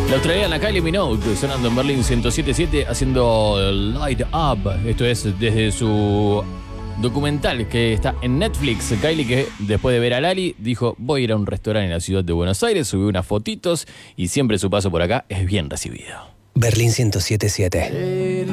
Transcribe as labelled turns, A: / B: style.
A: La australiana Kylie Minogue sonando en Berlín 107.7 haciendo Light Up. Esto es desde su documental que está en Netflix. Kylie, que después de ver a Lali dijo: voy a ir a un restaurante en la ciudad de Buenos Aires, subió unas fotitos y siempre su paso por acá es bien recibido.
B: Berlín 107.7.